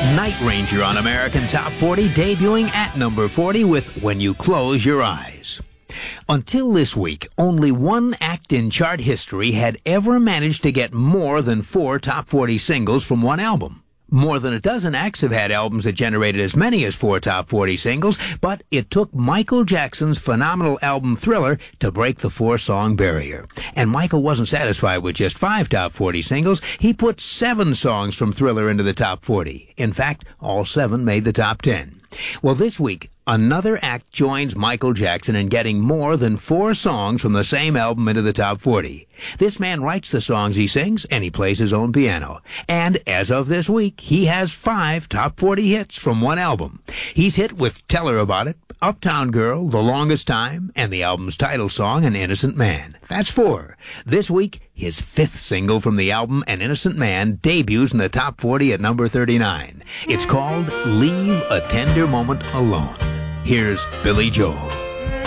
Night Ranger on American Top 40, debuting at number 40 with When You Close Your Eyes. Until this week, only one act in chart history had ever managed to get more than 4 top 40 singles from one album. More than a dozen acts have had albums that generated as many as 4 top 40 singles, but it took Michael Jackson's phenomenal album Thriller to break the 4-song barrier. And Michael wasn't satisfied with just 5 top 40 singles. He put 7 songs from Thriller into the top 40. In fact, all 7 made the top 10. Well, this week, another act joins Michael Jackson in getting more than 4 songs from the same album into the top 40. This man writes the songs he sings, and he plays his own piano. And as of this week, he has 5 top 40 hits from one album. He's hit with Tell Her About It, Uptown Girl, The Longest Time, and the album's title song, An Innocent Man. That's 4. This week, his 5th single from the album, An Innocent Man, debuts in the top 40 at number 39. It's called Leave a Tender Moment Alone. Here's Billy Joel.